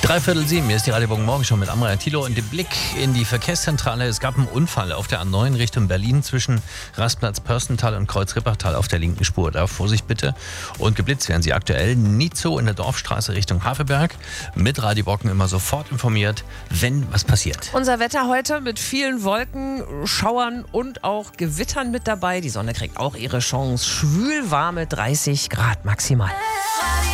6:45, hier ist die Radio Morgenshow mit Amrei und Thilo und dem Blick in die Verkehrszentrale. Es gab einen Unfall auf der A9 Richtung Berlin zwischen Rastplatz Pörstental und Kreuz-Rippachtal auf der linken Spur. Da Vorsicht bitte. Und geblitzt werden Sie aktuell. Nitzo in der Dorfstraße Richtung Havelberg. Mit Radio Brocken immer sofort informiert, wenn was passiert. Unser Wetter heute mit vielen Wolken, Schauern und auch Gewittern mit dabei. Die Sonne kriegt auch ihre Chance. Schwülwarme 30 Grad maximal.